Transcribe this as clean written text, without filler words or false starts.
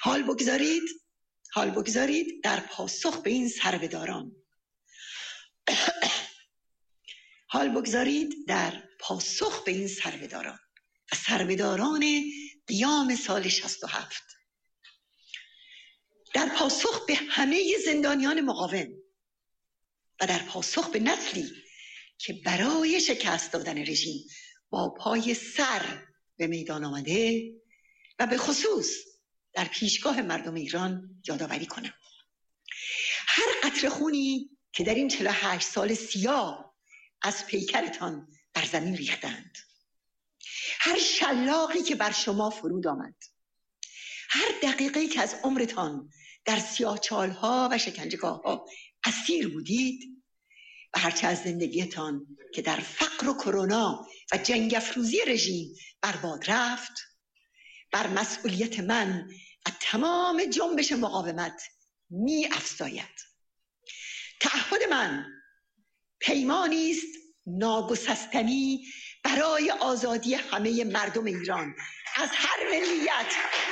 حال بگذارید در پاسخ به این سربه‌داران و سربه‌داران قیام سال 67، در پاسخ به همه زندانیان مقاوم و در پاسخ به نسلی که برای شکست دادن رژیم با پای سر به میدان آمده و به خصوص در پیشگاه مردم ایران یادآوری کنم. هر قطره خونی که در این 48 سال سیاه از پیکرتان بر زمین ریختند، هر شلاقی که بر شما فرود آمد، هر دقیقه‌ای که از عمرتان در سیاهچال‌ها و شکنجهگاه‌ها اسیر بودید و هرچه از زندگیتان که در فقر و کرونا و جنگ افروزی رژیم برباد رفت، بر مسئولیت من و تمام جنبش مقاومت می افزاید. تعهد من پیمانی است ناگسستنی برای آزادی همه مردم ایران از هر ملیت